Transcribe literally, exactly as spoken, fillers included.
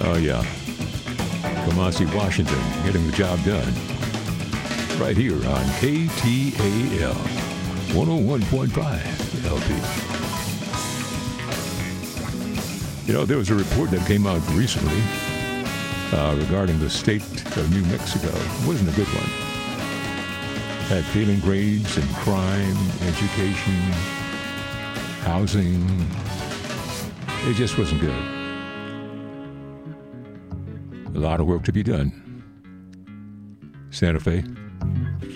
Oh, yeah. Kamasi Washington getting the job done. Right here on K T A L one oh one point five L P. You know, there was a report that came out recently uh, regarding the state of New Mexico. It wasn't a good one. Had failing grades in crime, education, housing. It just wasn't good. A lot of work to be done. Santa Fe.